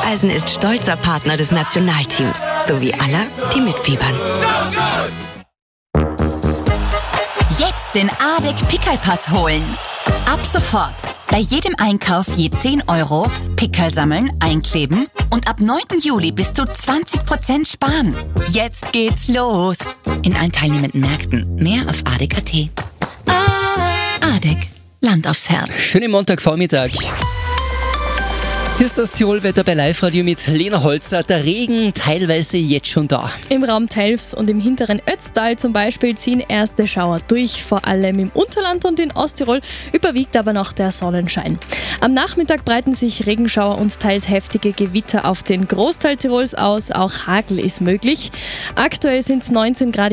Hufeisen ist stolzer Partner des Nationalteams, sowie aller, die mitfiebern. Jetzt den ADEC Pickerlpass holen. Ab sofort. Bei jedem Einkauf je 10 Euro, Pickerl sammeln, einkleben und ab 9. Juli bis zu 20% sparen. Jetzt geht's los. In allen teilnehmenden Märkten. Mehr auf ADEC.at. ADEC. Land aufs Herz. Schönen Montagvormittag. Hier ist das Tirolwetter bei Live-Radio mit Lena Holzer. Der Regen teilweise jetzt schon da. Im Raum Telfs und im hinteren Ötztal zum Beispiel ziehen erste Schauer durch. Vor allem im Unterland und in Osttirol überwiegt aber noch der Sonnenschein. Am Nachmittag breiten sich Regenschauer und teils heftige Gewitter auf den Großteil Tirols aus. Auch Hagel ist möglich. Aktuell sind es 19 Grad.